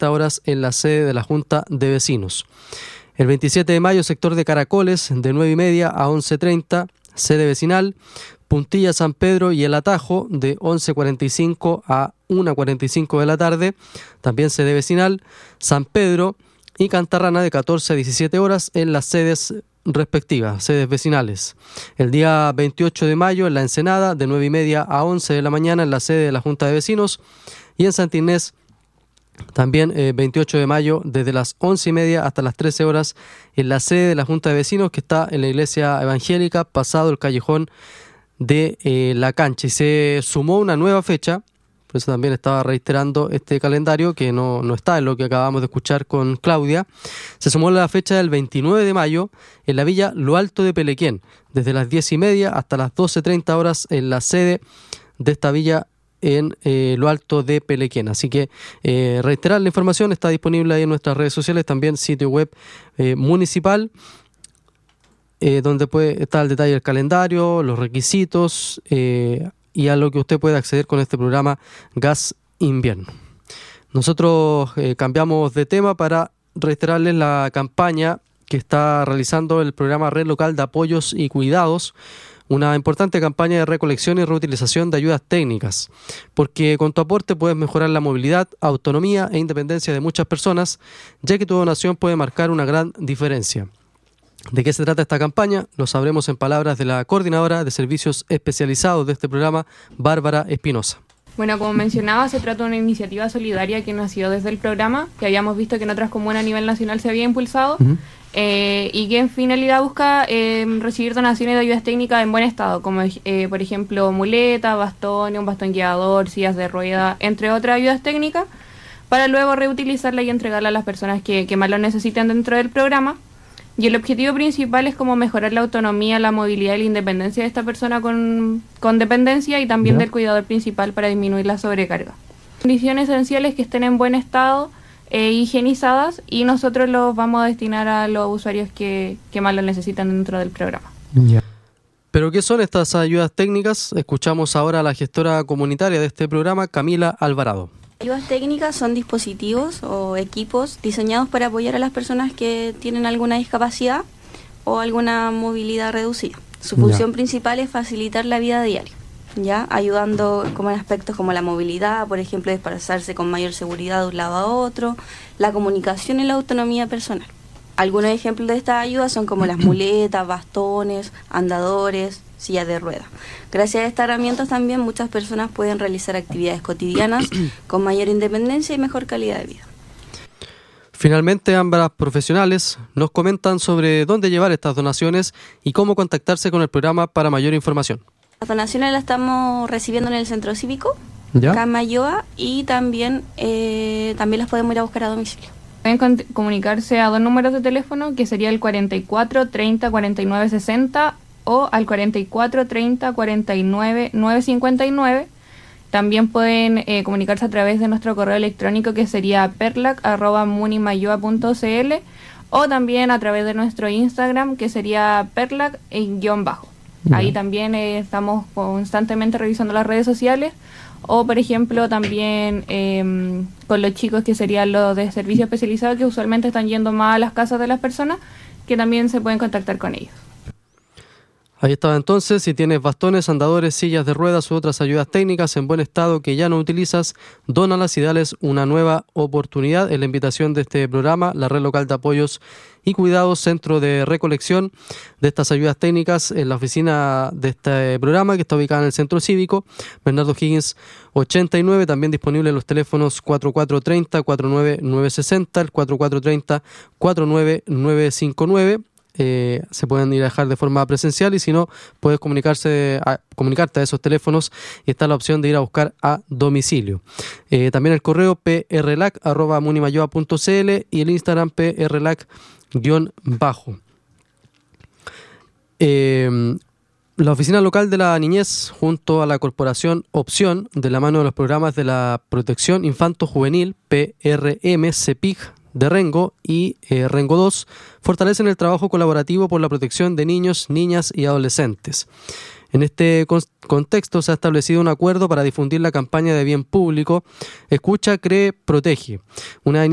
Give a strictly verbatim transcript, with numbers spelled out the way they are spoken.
treinta horas en la sede de la Junta de Vecinos. El veintisiete de mayo, sector de Caracoles, de nueve y media a once treinta, sede vecinal. Puntilla, San Pedro y El Atajo, de once cuarenta y cinco a una cuarenta y cinco de la tarde, también sede vecinal. San Pedro y Cantarrana, de catorce a diecisiete horas en las sedes respectivas, sedes vecinales. El día veintiocho de mayo, en La Ensenada, de nueve y media a once de la mañana en la sede de la Junta de Vecinos. Y en Santa Inés, también eh, veintiocho de mayo, desde las once y media hasta las trece horas en la sede de la Junta de Vecinos, que está en la Iglesia Evangélica, pasado el callejón de eh, la cancha. Y se sumó una nueva fecha, por eso también estaba reiterando este calendario que no, no está en lo que acabamos de escuchar con Claudia. Se sumó la fecha del veintinueve de mayo en la Villa Lo Alto de Pelequén, desde las diez y media hasta las doce treinta horas en la sede de esta villa en eh, Lo Alto de Pelequén. Así que eh, reiterar la información, está disponible ahí en nuestras redes sociales, también sitio web eh, municipal, Eh, donde puede estar el detalle del calendario, los requisitos eh, y a lo que usted puede acceder con este programa Gas Invierno. Nosotros eh, cambiamos de tema para reiterarles la campaña que está realizando el programa Red Local de Apoyos y Cuidados, una importante campaña de recolección y reutilización de ayudas técnicas, porque con tu aporte puedes mejorar la movilidad, autonomía e independencia de muchas personas, ya que tu donación puede marcar una gran diferencia. ¿De qué se trata esta campaña? Lo sabremos en palabras de la coordinadora de servicios especializados de este programa, Bárbara Espinosa. Bueno, como mencionaba, se trata de una iniciativa solidaria que nació desde el programa, que habíamos visto que en otras comunas a nivel nacional se había impulsado, uh-huh. eh, y que en finalidad busca eh, recibir donaciones de ayudas técnicas en buen estado, como eh, por ejemplo muletas, bastones, un bastón guiador, sillas de rueda, entre otras ayudas técnicas, para luego reutilizarla y entregarla a las personas que, que más lo necesiten dentro del programa. Y el objetivo principal es como mejorar la autonomía, la movilidad y la independencia de esta persona con, con dependencia y también ¿Ya? del cuidador principal para disminuir la sobrecarga. Condiciones esenciales que estén en buen estado, eh, higienizadas, y nosotros los vamos a destinar a los usuarios que, que más lo necesitan dentro del programa. Ya. ¿Pero qué son estas ayudas técnicas? Escuchamos ahora a la gestora comunitaria de este programa, Camila Alvarado. Ayudas técnicas son dispositivos o equipos diseñados para apoyar a las personas que tienen alguna discapacidad o alguna movilidad reducida. Su función ya. principal es facilitar la vida diaria, ya ayudando como en aspectos como la movilidad, por ejemplo, desplazarse con mayor seguridad de un lado a otro, la comunicación y la autonomía personal. Algunos ejemplos de estas ayudas son como las muletas, bastones, andadores, sillas de ruedas. Gracias a estas herramientas también muchas personas pueden realizar actividades cotidianas con mayor independencia y mejor calidad de vida. Finalmente, ambas profesionales nos comentan sobre dónde llevar estas donaciones y cómo contactarse con el programa para mayor información. Las donaciones las estamos recibiendo en el centro cívico, ¿Ya? acá en Mayoa, y también, eh, también las podemos ir a buscar a domicilio. Pueden con- comunicarse a dos números de teléfono, que sería el cuarenta y cuatro, treinta, cuarenta y nueve, sesenta o al cuarenta y cuatro, treinta, cuarenta y nueve, nueve cincuenta y nueve. También pueden eh, comunicarse a través de nuestro correo electrónico, que sería perlac arroba munimayoa punto c l, o también a través de nuestro Instagram, que sería perlac en guión bajo. Uh-huh. Ahí también eh, estamos constantemente revisando las redes sociales, o por ejemplo también eh, con los chicos que serían los de servicio especializado, que usualmente están yendo más a las casas de las personas, que también se pueden contactar con ellos. Ahí estaba entonces, si tienes bastones, andadores, sillas de ruedas u otras ayudas técnicas en buen estado que ya no utilizas, dónalas y dales una nueva oportunidad. Es la invitación de este programa, la Red Local de Apoyos y Cuidados, centro de recolección de estas ayudas técnicas en la oficina de este programa, que está ubicada en el Centro Cívico, Bernardo Higgins ochenta y nueve, también disponible en los teléfonos cuatro cuatro tres cero, cuatro nueve nueve seis cero, el cuatro cuatro tres cero, cuatro nueve nueve cinco nueve. Eh, se pueden ir a dejar de forma presencial, y si no, puedes comunicarse a, comunicarte a esos teléfonos, y está la opción de ir a buscar a domicilio. Eh, también el correo perlac arroba munimayoa punto c l y el Instagram perlac guión bajo. Eh, la Oficina Local de la Niñez, junto a la Corporación Opción, de la mano de los programas de la Protección Infanto-Juvenil, P R M, CEPIG de Rengo y eh, Rengo dos, fortalecen el trabajo colaborativo por la protección de niños, niñas y adolescentes. En este con- contexto se ha establecido un acuerdo para difundir la campaña de bien público Escucha, Cree, Protege, una